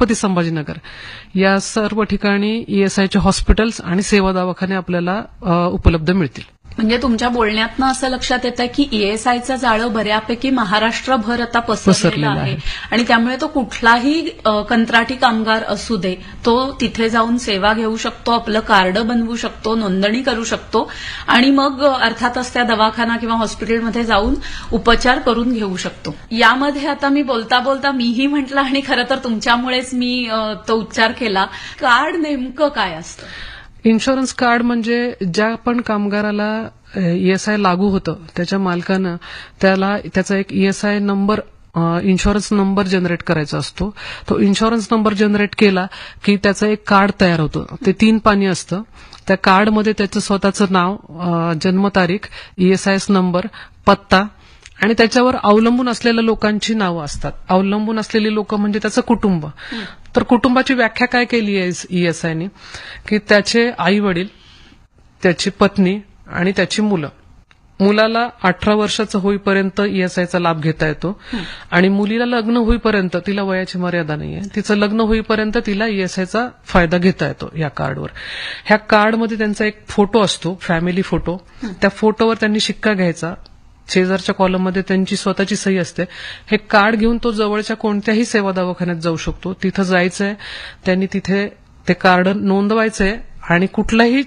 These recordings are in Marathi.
छत्रपती संभाजीनगर या सर्व ठिकाणी ईएसआयचे हॉस्पिटल्स आणि सेवा दवाखाने आपल्याला उपलब्ध मिळतील. म्हणजे तुमच्या बोलण्यातनं असं लक्षात येतं की ईएसआयचं जाळं बऱ्यापैकी महाराष्ट्रभर आता पसरलेलं आहे आणि त्यामुळे तो कुठलाही कंत्राटी कामगार असू दे तो तिथे जाऊन सेवा घेऊ शकतो, आपलं कार्ड बनवू शकतो, नोंदणी करू शकतो आणि मग अर्थातच त्या दवाखाना किंवा हॉस्पिटलमध्ये जाऊन उपचार करून घेऊ शकतो. यामध्ये आता मी बोलता बोलता मीही म्हटलं आणि खरं तर तुमच्यामुळेच मी तो उच्चार केला, कार्ड नेमकं काय असतं? इन्शुरन्स कार्ड म्हणजे ज्या पण कामगाराला ईएसआय लागू होतं त्याच्या मालकानं त्याचा एक ESI number, insurance number generate करायचा असतो. तो इन्शुरन्स नंबर जनरेट केला की त्याचं एक कार्ड तयार होतं. ते 3 पानी असतं. त्या कार्डमध्ये त्याचं स्वतःचं नाव, जन्मतारीख, ईएसआयएस नंबर, पत्ता आणि त्याच्यावर अवलंबून असलेल्या लोकांची नावं असतात. अवलंबून असलेली लोक म्हणजे त्याचं कुटुंब. तर कुटुंबाची व्याख्या काय केली आहे ईएसआयने की त्याचे आई वडील, त्याची पत्नी आणि त्याची मुलं. मुलाला 18 वर्षाचं होईपर्यंत ईएसआयचा लाभ घेता येतो आणि मुलीला लग्न होईपर्यंत, तिला वयाची मर्यादा नाहीये, तिचं लग्न होईपर्यंत तिला ईएसआयचा फायदा घेता येतो या कार्डवर. ह्या कार्डमध्ये त्यांचा एक फोटो असतो, फॅमिली फोटो. त्या फोटोवर त्यांनी शिक्का घ्यायचा. शेजारच्या कॉलममध्ये त्यांची स्वतःची सही असते. हे कार्ड घेऊन तो जवळच्या कोणत्याही सेवा दवाखान्यात जाऊ शकतो. तिथं जायचंय, त्यांनी तिथे ते कार्ड नोंदवायचंय आणि कुठलाही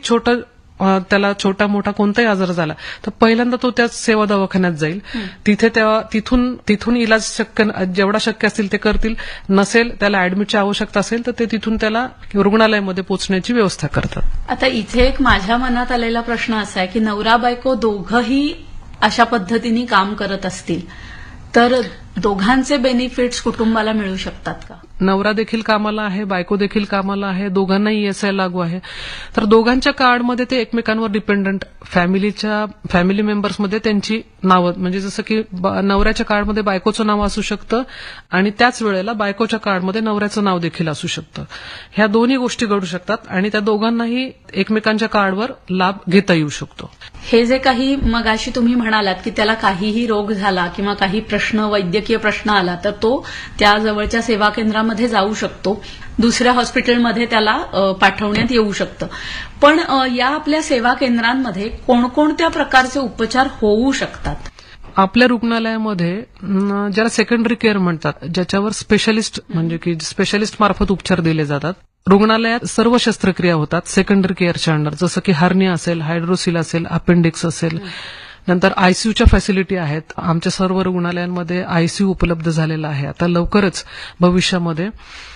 त्याला छोटा मोठा कोणताही आजार झाला तर पहिल्यांदा तो त्या सेवा दवाखान्यात जाईल. तिथे तिथून इलाज जेवढा शक्य असतील ते करतील. नसेल, त्याला ऍडमिटची आवश्यकता असेल तर ते तिथून त्याला रुग्णालयामध्ये पोहोचण्याची व्यवस्था करतात. आता इथे एक माझ्या मनात आलेला प्रश्न असा आहे की नवरा बायको दोघंही अशा पद्धतीने काम करत असतील तर दोघांचे बेनिफिट्स कुटुंबाला मिळू शकतात का? नवरा देखील कामाला आहे, बायको देखील कामाला आहे, दोघांनाही ईएसआय लागू आहे. तर दोघांच्या कार्डमध्ये ते एकमेकांवर डिपेंडंट, फॅमिली मेंबर्समध्ये त्यांची नावं, म्हणजे जसं की नवऱ्याच्या कार्डमध्ये बायकोचं नाव असू शकतं आणि त्याच वेळेला बायकोच्या कार्डमध्ये नवऱ्याचं नाव देखील असू शकतं. ह्या दोन्ही गोष्टी घडू शकतात आणि त्या दोघांनाही एकमेकांच्या कार्डवर लाभ घेता येऊ शकतो. हे जे काही मगाशी तुम्ही म्हणालात की त्याला काहीही रोग झाला किंवा काही प्रश्न, वैद्यकीय प्रश्न आला तर तो त्या जवळच्या सेवा केंद्रामध्ये जाऊ शकतो, दुसऱ्या हॉस्पिटलमध्ये त्याला पाठवण्यात येऊ शकतं. पण या आपल्या सेवा केंद्रांमध्ये कोणकोणत्या प्रकारचे उपचार होऊ शकतात? आपल्या रुग्णालयामध्ये ज्याला सेकंडरी केअर म्हणतात, ज्याच्यावर स्पेशालिस्ट म्हणजे की स्पेशालिस्ट मार्फत उपचार दिले जातात. रुग्णालयात सर्व शस्त्रक्रिया होतात सेकंडरी केअरच्या अंडर, जसं की हर्निया असेल, हायड्रोसिल असेल, अपेंडिक्स असेल. नंतर आयसीयूच्या फॅसिलिटी आहेत. आमच्या सर्व रुग्णालयांमध्ये आयसीयू उपलब्ध झालेला आहे. आता लवकरच भविष्यामध्ये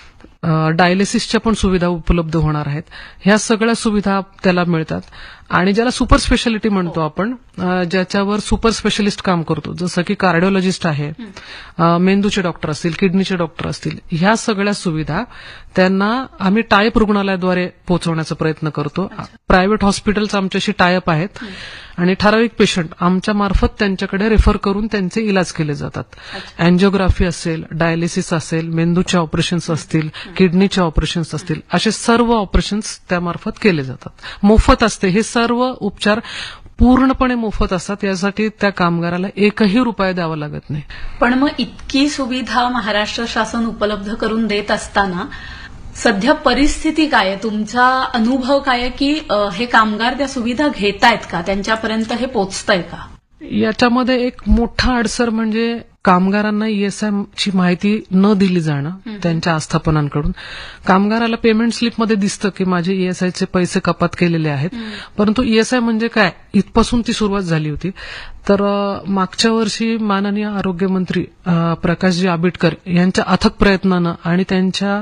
डायलिसिसच्या पण सुविधा उपलब्ध होणार आहेत. ह्या सगळ्या सुविधा त्याला मिळतात. आणि ज्याला सुपर स्पेशालिटी म्हणतो आपण, ज्याच्यावर सुपर स्पेशलिस्ट काम करतो, जसं की कार्डिओलॉजिस्ट आहे, मेंदूचे डॉक्टर असतील, किडनीचे डॉक्टर असतील, ह्या सगळ्या सुविधा त्यांना आम्ही टायप रुग्णालयाद्वारे पोहोचवण्याचा प्रयत्न करतो. प्रायव्हेट हॉस्पिटल्स आमच्याशी टायप आहेत आणि ठराविक पेशंट आमच्या मार्फत त्यांच्याकडे रेफर करून त्यांचे इलाज केले जातात. अँजिओग्राफी असेल, डायलिसिस असेल, मेंदूचे ऑपरेशन्स असतील, किडनीचे ऑपरेशन्स असतील, असे सर्व ऑपरेशन्स त्यामार्फत केले जातात. मोफत असते. हे सर्व उपचार पूर्णपणे मोफत असतात. यासाठी त्या कामगाराला एकही रुपया द्यावा लागत नाही. पण मग इतकी सुविधा महाराष्ट्र शासन उपलब्ध करून देत असताना सध्या परिस्थिती काय आहे? तुमचा अनुभव काय आहे की हे कामगार त्या सुविधा घेतायत का? त्यांच्यापर्यंत हे पोहोचतंय का? याच्यामध्ये एक मोठा अडसर म्हणजे कामगारांना ईएसआयची माहिती न दिली जाणं त्यांच्या आस्थापनांकडून. कामगाराला पेमेंट स्लिपमध्ये दिसतं की माझे ईएसआयचे पैसे कपात केलेले आहेत, परंतु ईएसआय म्हणजे काय इथपासून ती सुरुवात झाली होती. तर मागच्या वर्षी माननीय आरोग्यमंत्री प्रकाशजी आंबेडकर यांच्या अथक प्रयत्नानं आणि त्यांच्या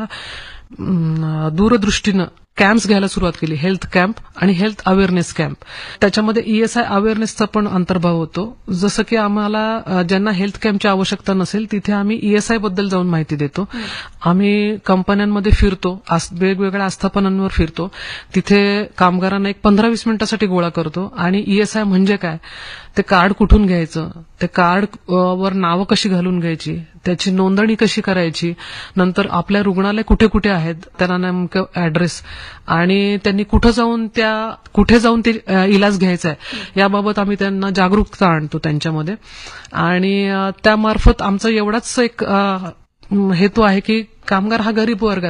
दूरदृष्टीनं कॅम्प्स घ्यायला सुरुवात केली, हेल्थ कॅम्प आणि हेल्थ अवेअरनेस कॅम्प. त्याच्यामध्ये ईएसआय अवेअरनेसचा पण अंतर्भाव होतो. जसं की आम्हाला ज्यांना हेल्थ कॅम्पची आवश्यकता नसेल तिथे आम्ही ईएसआय बद्दल जाऊन माहिती देतो. आम्ही कंपन्यांमध्ये फिरतो, वेगवेगळ्या आस्थापनांवर फिरतो, तिथे कामगारांना एक 15-20 मिनिटासाठी गोळा करतो आणि ईएसआय म्हणजे काय, ते कार्ड कुठून घ्यायचं, ते कार्ड वर नावं कशी घालून घ्यायची, त्याची नोंदणी कशी करायची, नंतर आपल्या रुग्णालय कुठे कुठे आहेत, त्यांना नेमकं ऍड्रेस आणि त्यांनी कुठे जाऊन ते इलाज घ्यायचा आहे याबाबत आम्ही त्यांना जागरूकता आणतो त्यांच्यामध्ये. आणि त्यामार्फत आमचा एवढाच एक हेतू आहे की कामगार हा गरीब वर्ग